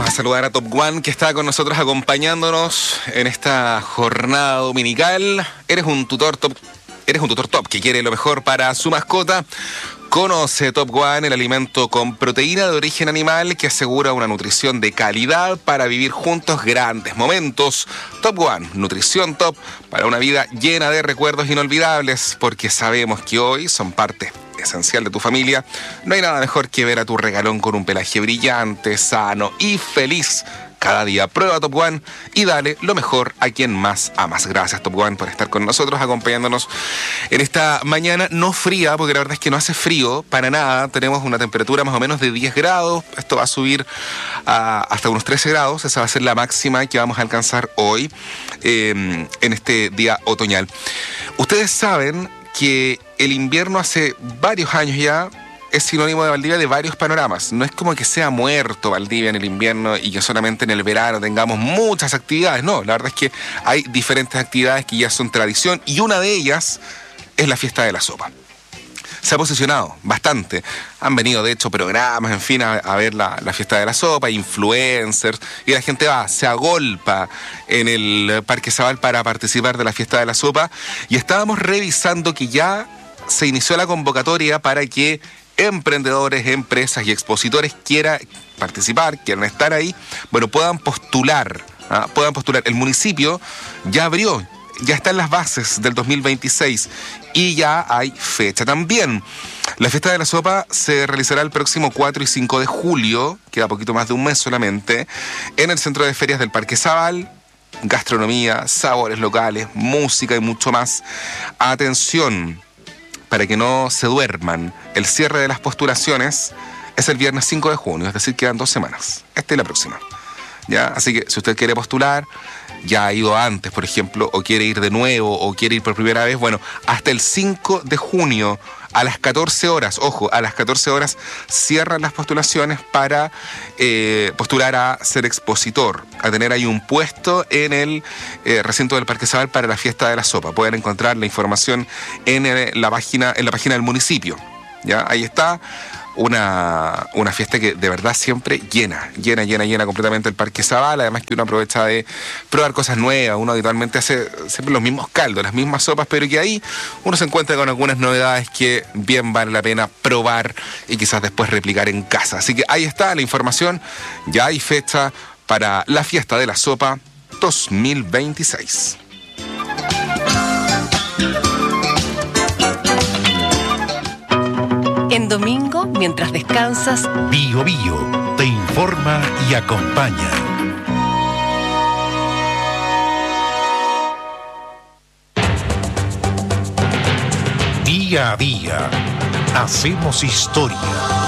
Vamos a saludar a Top One, que está con nosotros acompañándonos en esta jornada dominical. Eres un tutor top que quiere lo mejor para su mascota. Conoce Top One, el alimento con proteína de origen animal que asegura una nutrición de calidad para vivir juntos grandes momentos. Top One, nutrición top para una vida llena de recuerdos inolvidables, porque sabemos que hoy son parte esencial de tu familia. No hay nada mejor que ver a tu regalón con un pelaje brillante, sano y feliz. Cada día prueba Top One y dale lo mejor a quien más amas. Gracias, Top One, por estar con nosotros, acompañándonos en esta mañana no fría, porque la verdad es que no hace frío para nada. Tenemos una temperatura más o menos de 10 grados. Esto va a subir hasta unos 13 grados. Esa va a ser la máxima que vamos a alcanzar hoy en este día otoñal. Ustedes saben que el invierno hace varios años ya es sinónimo de Valdivia de varios panoramas. No es como que sea muerto Valdivia en el invierno y que solamente en el verano tengamos muchas actividades. No, la verdad es que hay diferentes actividades que ya son tradición y una de ellas es la fiesta de la sopa. Se ha posicionado bastante. Han venido, de hecho, programas, en fin, a ver la fiesta de la sopa, influencers, y la gente se agolpa en el Parque Zabal para participar de la fiesta de la sopa. Y estábamos revisando que ya se inició la convocatoria para que emprendedores, empresas y expositores quieran participar, quieran estar ahí, bueno, puedan postular. El municipio ya abrió, ya está en las bases del 2026 y ya hay fecha también. La fiesta de la sopa se realizará el próximo 4 y 5 de julio, queda poquito más de un mes solamente, en el Centro de Ferias del Parque Zabal. Gastronomía, sabores locales, música y mucho más. Atención, para que no se duerman, el cierre de las postulaciones es el viernes 5 de junio, es decir, quedan 2 semanas. Esta y la próxima. ¿Ya? Así que si usted quiere postular, ya ha ido antes, por ejemplo, o quiere ir de nuevo, o quiere ir por primera vez, bueno, hasta el 5 de junio a las 14 horas, ojo, a las 14 horas cierran las postulaciones para postular a ser expositor, a tener ahí un puesto en el recinto del Parque Zabal para la fiesta de la sopa. Pueden encontrar la información en la página del municipio. ¿Ya? Ahí está. Una fiesta que de verdad siempre llena completamente el Parque Zabal. Además que uno aprovecha de probar cosas nuevas. Uno habitualmente hace siempre los mismos caldos, las mismas sopas, pero que ahí uno se encuentra con algunas novedades que bien vale la pena probar y quizás después replicar en casa. Así que ahí está la información. Ya hay fecha para la fiesta de la sopa 2026. En domingo, mientras descansas, Bio Bio te informa y acompaña. Día a día, hacemos historia.